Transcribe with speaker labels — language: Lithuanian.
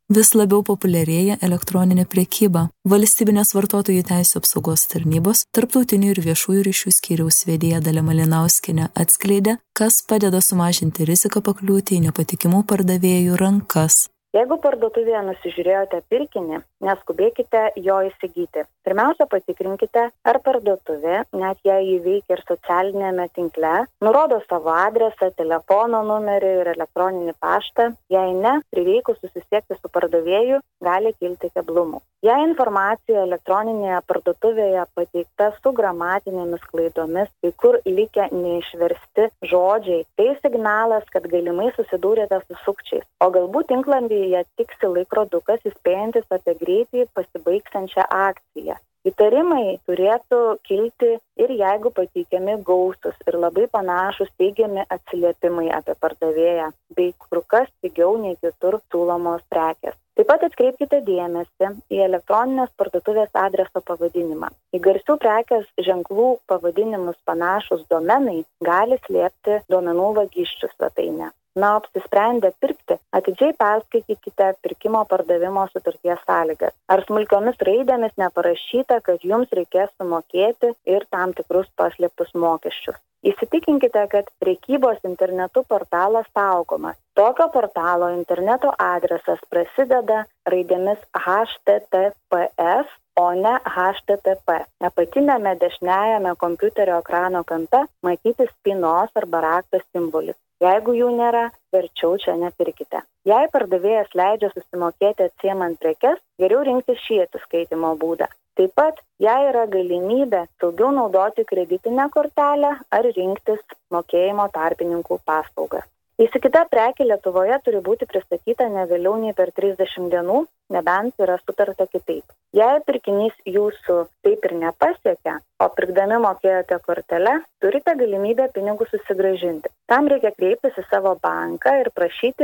Speaker 1: Vis labiau populiarėja elektroninė prekyba. Valstybinės vartotojų teisių apsaugos tarnybos tarptautinių ir viešųjų ryšių skyriaus vedėja Dalia Malinauskienė atskleidė, kas padeda sumažinti riziką pakliūti į nepatikimų pardavėjų rankas.
Speaker 2: Jeigu parduotuvėje nusižiūrėjote pirkinį, neskubėkite jo įsigyti. Pirmiausia, patikrinkite, ar parduotuvė, net jei jį veikia ir socialinėme tinkle, nurodo savo adresą, telefono numerį ir elektroninį paštą. Jei ne, prireikus susisiekti su pardavėju gali kilti keblumų. Jei informacija elektroninėje parduotuvėje pateikta su gramatinėmis klaidomis, kai kur likę neišversti žodžiai, tai signalas, kad galimai susidūrėte su sukčiais. O galbūt tinklapyje tiksi laikrodukas įspėjantis apie greitai pasibaigsiančią akciją. Įtarimai turėtų kilti ir jeigu pateikiami gausūs ir labai panašūs teigiami atsiliepimai apie pardavėją, bei kur kas pigiau nei kitur siūlomos prekės. Taip pat atkreipkite dėmesį į elektroninės parduotuvės adreso pavadinimą. Į garsių prekės ženklų pavadinimus panašus domenai gali slėpti duomenų vagysčių svetainę. Na, apsisprendę pirkti, atidžiai perskaitykite pirkimo pardavimo sutarties sąlygas. Ar smulkiomis raidėmis neparašyta, kad jums reikės sumokėti ir tam tikrus paslėptus mokesčius. Įsitikinkite, kad prekybos internetu portalas saugomas. Tokio portalo interneto adresas prasideda raidėmis HTTPS, o ne HTTP. Apatinėme dešiniajame kompiuterio ekrano kampe matyti spynos arba rakto simbolis. Jeigu jų nėra, verčiau čia nepirkite. Jei pardavėjas leidžia susimokėti atsiimant prekes, geriau rinktis šį atsiskaitimo būdą. Taip pat, jei yra galimybė saugiau naudoti kreditinę kortelę ar rinktis mokėjimo tarpininkų paslaugas. Įsigyta prekė Lietuvoje turi būti pristatyta ne vėliau nei per 30 dienų, nebent yra sutarta kitaip. Jei pirkinys jūsų taip ir nepasiekia, o pirkdami mokėjote kortele, turite galimybę pinigus susigrąžinti. Tam reikia kreiptis į savo banką ir prašyti